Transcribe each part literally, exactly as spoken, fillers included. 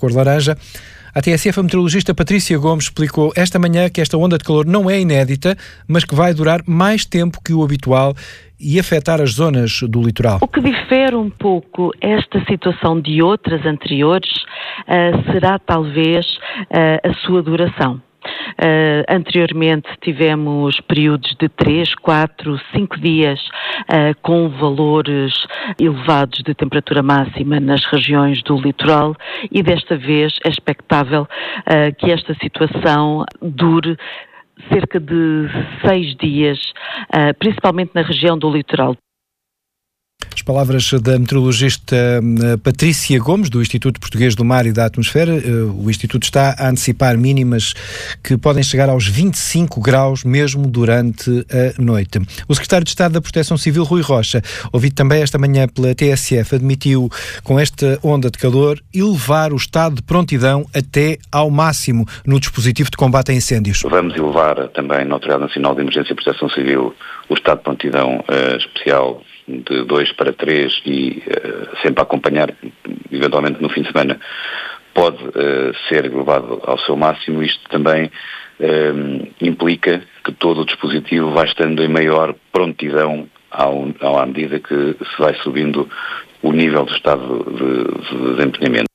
cor laranja. A T S F, a meteorologista Patrícia Gomes explicou esta manhã que esta onda de calor não é inédita, mas que vai durar mais tempo que o habitual e afetar as zonas do litoral. O que difere um pouco esta situação de outras anteriores uh, será talvez uh, a sua duração. Uh, anteriormente tivemos períodos de três, quatro, cinco dias uh, com valores elevados de temperatura máxima nas regiões do litoral e desta vez é expectável uh, que esta situação dure cerca de seis dias, uh, principalmente na região do litoral. As palavras da meteorologista Patrícia Gomes, do Instituto Português do Mar e da Atmosfera. O Instituto está a antecipar mínimas que podem chegar aos vinte e cinco graus mesmo durante a noite. O secretário de Estado da Proteção Civil, Rui Rocha, ouvido também esta manhã pela T S F, admitiu, com esta onda de calor, elevar o estado de prontidão até ao máximo no dispositivo de combate a incêndios. Vamos elevar também na Autoridade Nacional de Emergência e Proteção Civil o estado de prontidão uh, especial de dois para três e uh, sempre a acompanhar, eventualmente no fim de semana, pode uh, ser elevado ao seu máximo. Isto também uh, implica que todo o dispositivo vai estando em maior prontidão ao, ao, à medida que se vai subindo o nível do estado de, de desempenhamento.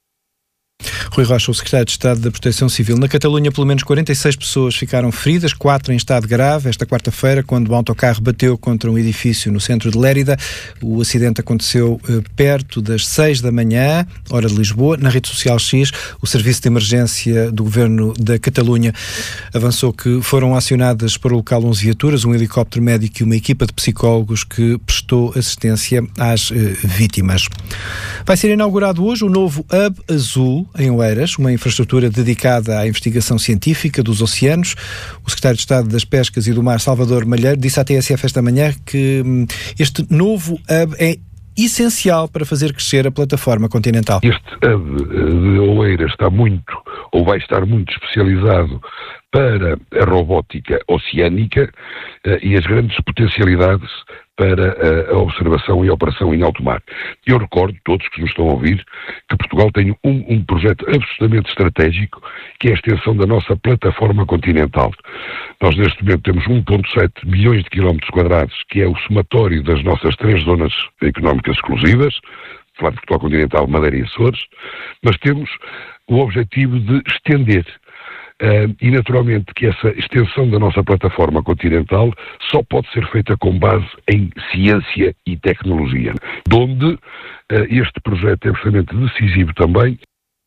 Rui Rocha, o secretário de Estado da Proteção Civil. Na Catalunha, pelo menos quarenta e seis pessoas ficaram feridas, quatro em estado grave, esta quarta-feira, quando o autocarro bateu contra um edifício no centro de Lérida. O acidente aconteceu eh, perto das seis da manhã, hora de Lisboa. Na rede social X, o Serviço de Emergência do Governo da Catalunha avançou que foram acionadas para o local onze viaturas, um helicóptero médico e uma equipa de psicólogos que prestou assistência às eh, vítimas. Vai ser inaugurado hoje o novo Hub Azul, em Oeiras, uma infraestrutura dedicada à investigação científica dos oceanos. O secretário de Estado das Pescas e do Mar, Salvador Malheiro, disse à T S F esta manhã que hum, este novo hub é essencial para fazer crescer a plataforma continental. Este hub de Oeiras está muito, ou vai estar muito especializado para a robótica oceânica uh, e as grandes potencialidades para a observação e a operação em alto mar. Eu recordo, todos que nos estão a ouvir, que Portugal tem um, um projeto absolutamente estratégico, que é a extensão da nossa plataforma continental. Nós neste momento temos um vírgula sete milhões de quilómetros quadrados, que é o somatório das nossas três zonas económicas exclusivas, falar de Portugal continental, Madeira e Açores, mas temos o objetivo de estender. Uh, e naturalmente que essa extensão da nossa plataforma continental só pode ser feita com base em ciência e tecnologia, onde uh, este projeto é absolutamente decisivo também.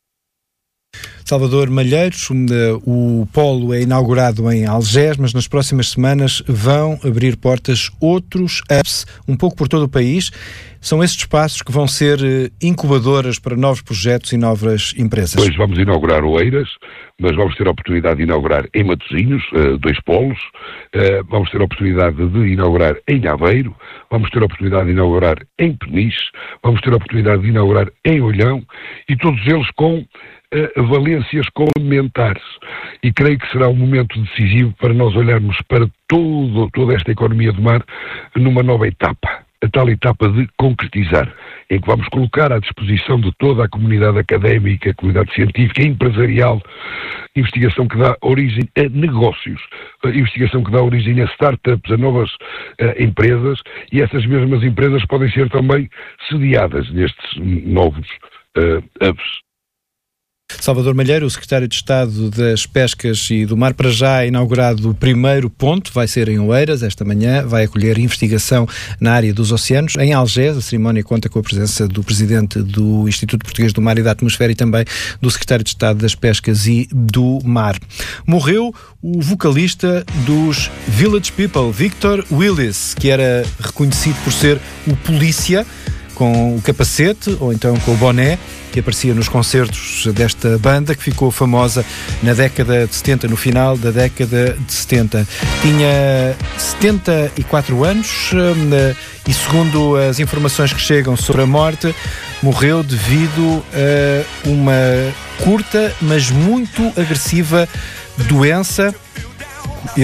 Salvador Malheiros, o polo é inaugurado em Algés, mas nas próximas semanas vão abrir portas outros hubs, um pouco por todo o país. São esses espaços que vão ser incubadoras para novos projetos e novas empresas. Pois vamos inaugurar Oeiras, mas vamos ter a oportunidade de inaugurar em Matosinhos, dois polos, vamos ter a oportunidade de inaugurar em Aveiro, vamos ter a oportunidade de inaugurar em Peniche, vamos ter a oportunidade de inaugurar em Olhão, e todos eles com Uh, valências complementares, e creio que será um momento decisivo para nós olharmos para todo, toda esta economia do mar numa nova etapa, a tal etapa de concretizar, em que vamos colocar à disposição de toda a comunidade académica, a comunidade científica, empresarial, investigação que dá origem a negócios, a investigação que dá origem a startups, a novas uh, empresas, e essas mesmas empresas podem ser também sediadas nestes novos uh, hubs. Salvador Malheiro, o secretário de Estado das Pescas e do Mar, para já inaugurado o primeiro ponto, vai ser em Oeiras, esta manhã, vai acolher investigação na área dos oceanos. Em Algés, a cerimónia conta com a presença do presidente do Instituto Português do Mar e da Atmosfera e também do secretário de Estado das Pescas e do Mar. Morreu o vocalista dos Village People, Victor Willis, que era reconhecido por ser o polícia, com o capacete ou então com o boné, que aparecia nos concertos desta banda, que ficou famosa na década de setenta, no final da década de setenta. Tinha setenta e quatro anos e, segundo as informações que chegam sobre a morte, morreu devido a uma curta, mas muito agressiva doença. Ele,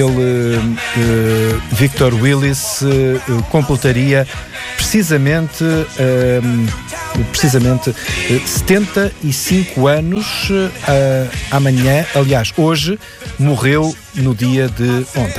uh, Victor Willis, uh, completaria precisamente uh, precisamente setenta e cinco anos. Uh, amanhã, aliás, hoje, morreu no dia de ontem.